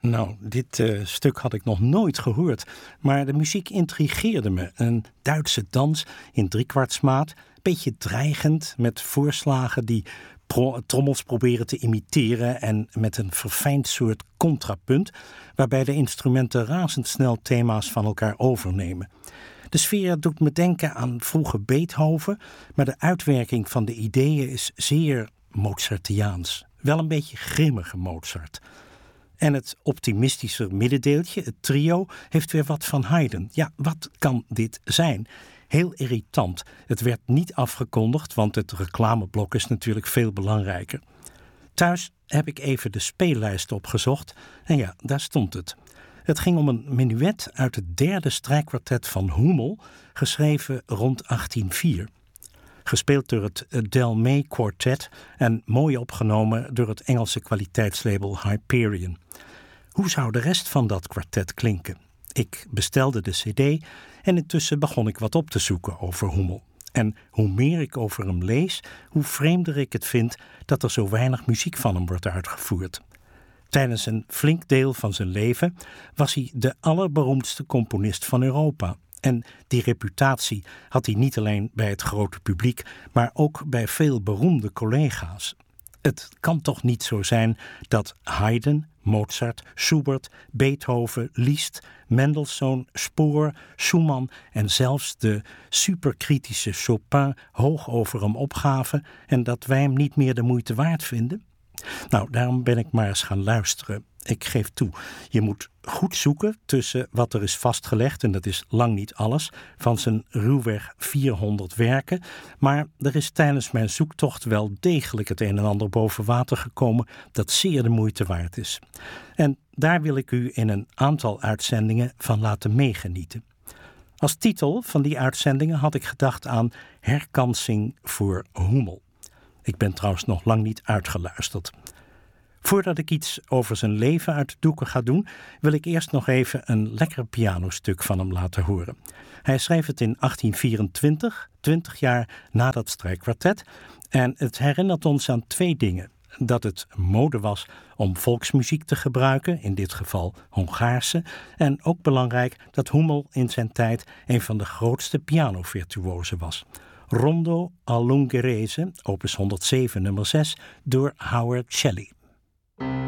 Nou, dit stuk had ik nog nooit gehoord, maar de muziek intrigeerde me. Een Duitse dans in driekwartsmaat, beetje dreigend met voorslagen die trommels proberen te imiteren en met een verfijnd soort contrapunt, waarbij de instrumenten razendsnel thema's van elkaar overnemen. De sfeer doet me denken aan vroege Beethoven, maar de uitwerking van de ideeën is zeer Mozartiaans. Wel een beetje grimmige Mozart. En het optimistische middendeeltje, het trio, heeft weer wat van Haydn. Ja, wat kan dit zijn? Heel irritant. Het werd niet afgekondigd, want het reclameblok is natuurlijk veel belangrijker. Thuis heb ik even de speellijst opgezocht en ja, daar stond het. Het ging om een menuet uit het derde strijkkwartet van Hummel, geschreven rond 1804. Gespeeld door het Del May Quartet en mooi opgenomen door het Engelse kwaliteitslabel Hyperion. Hoe zou de rest van dat kwartet klinken? Ik bestelde de cd en intussen begon ik wat op te zoeken over Hummel. En hoe meer ik over hem lees, hoe vreemder ik het vind dat er zo weinig muziek van hem wordt uitgevoerd. Tijdens een flink deel van zijn leven was hij de allerberoemdste componist van Europa. En die reputatie had hij niet alleen bij het grote publiek, maar ook bij veel beroemde collega's. Het kan toch niet zo zijn dat Haydn, Mozart, Schubert, Beethoven, Liszt, Mendelssohn, Spohr, Schumann en zelfs de superkritische Chopin hoog over hem opgaven en dat wij hem niet meer de moeite waard vinden? Nou, daarom ben ik maar eens gaan luisteren. Ik geef toe, je moet goed zoeken tussen wat er is vastgelegd, en dat is lang niet alles, van zijn ruwweg 400 werken. Maar er is tijdens mijn zoektocht wel degelijk het een en ander boven water gekomen dat zeer de moeite waard is. En daar wil ik u in een aantal uitzendingen van laten meegenieten. Als titel van die uitzendingen had ik gedacht aan Herkansing voor Hummel. Ik ben trouwens nog lang niet uitgeluisterd. Voordat ik iets over zijn leven uit de doeken ga doen, wil ik eerst nog even een lekker pianostuk van hem laten horen. Hij schreef het in 1824, 20 jaar na dat strijkkwartet, en het herinnert ons aan twee dingen. Dat het mode was om volksmuziek te gebruiken, in dit geval Hongaarse, en ook belangrijk dat Hummel in zijn tijd een van de grootste pianovirtuosen was. Rondo all'Ungherese, opus 107 nummer 6, door Howard Shelley.